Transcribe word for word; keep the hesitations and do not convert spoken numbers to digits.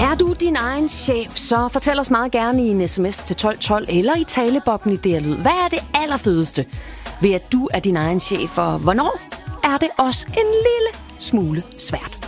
Er du din egen chef, så fortæl os meget gerne i en sms til tolv tolv eller i talebobben i D R Lyd. Hvad er det allerfedeste ved, at du er din egen chef, og hvornår er det også en lille smule svært?